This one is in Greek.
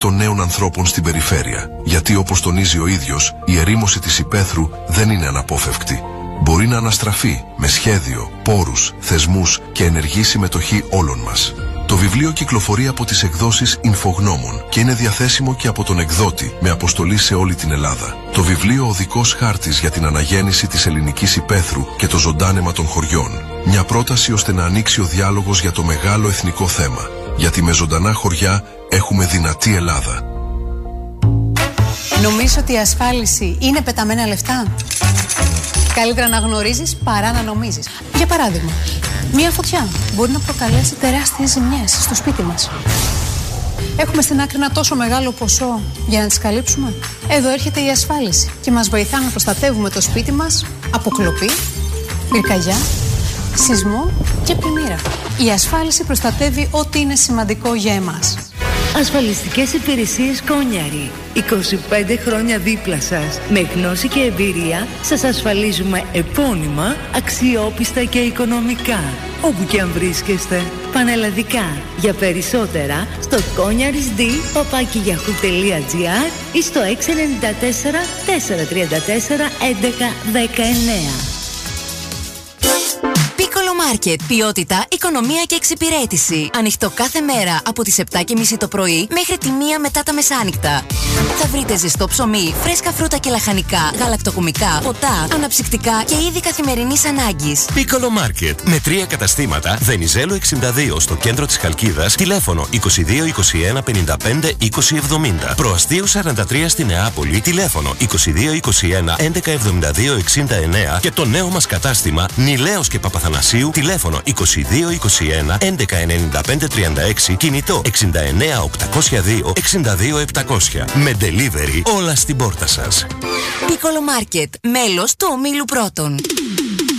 των νέων ανθρώπων στην περιφέρεια. Γιατί όπως τονίζει ο ίδιος, η ερήμωση της υπαίθρου δεν είναι αναπόφευκτη. Μπορεί να αναστραφεί με σχέδιο, πόρους, θεσμούς και ενεργή συμμετοχή όλων μας. Το βιβλίο κυκλοφορεί από τις εκδόσεις Ινφογνώμων και είναι διαθέσιμο και από τον εκδότη με αποστολή σε όλη την Ελλάδα. Το βιβλίο «Οδικός χάρτης για την αναγέννηση της ελληνικής υπαίθρου και το ζωντάνεμα των χωριών». Μια πρόταση ώστε να ανοίξει ο διάλογος για το μεγάλο εθνικό θέμα. Γιατί με ζωντανά χωριά έχουμε δυνατή Ελλάδα. Νομίζω ότι η ασφάλιση είναι πεταμένα λεφτά. Καλύτερα να γνωρίζεις παρά να νομίζεις. Για παράδειγμα, μία φωτιά μπορεί να προκαλέσει τεράστιες ζημιές στο σπίτι μας. Έχουμε στην άκρη ένα τόσο μεγάλο ποσό για να τις καλύψουμε. Εδώ έρχεται η ασφάλιση και μας βοηθά να προστατεύουμε το σπίτι μας από κλοπή, πυρκαγιά, σεισμό και πλημμύρα. Η ασφάλιση προστατεύει ό,τι είναι σημαντικό για εμάς. Ασφαλιστικές υπηρεσίες Κόνιαρη. 25 χρόνια δίπλα σας. Με γνώση και εμπειρία σας ασφαλίζουμε επώνυμα, αξιόπιστα και οικονομικά. Όπου και αν βρίσκεστε. Πανελλαδικά. Για περισσότερα στο konyarisd@yahoo.gr ή στο 694 434 1119. Piccolo Market. Ποιότητα, οικονομία και εξυπηρέτηση. Ανοιχτό κάθε μέρα από τις 7:30 το πρωί μέχρι τη 1 μετά τα μεσάνυχτα. Θα βρείτε ζεστό ψωμί, φρέσκα φρούτα και λαχανικά, γαλακτοκομικά, ποτά, αναψυκτικά και είδη καθημερινής ανάγκης. Piccolo Market. Με 3 καταστήματα. Βενιζέλου 62 στο κέντρο της Χαλκίδας. Τηλέφωνο 22 21 55 20 70. Προαστίου 43 στη Νεάπολη. Τηλέφωνο 22 21 11 72 69. Και το νέο μας κατάστημα Νηλαίος και Παπαθανασίου. Τηλέφωνο 22 21 11 95 36. Κινητό 69 802 62 700. Με delivery όλα στην πόρτα σας. Piccolo Market. Μέλος του ομίλου Πρώτων.